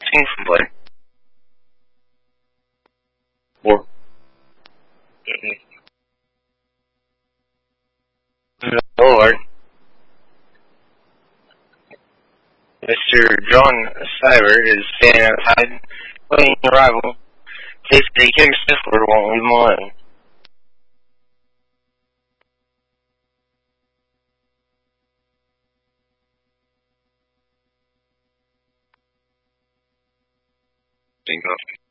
asking for blood. Or, Lord, Mr. John Stiver is standing outside, waiting for arrival. Says the King Stifler won't leave him alone. Bingo.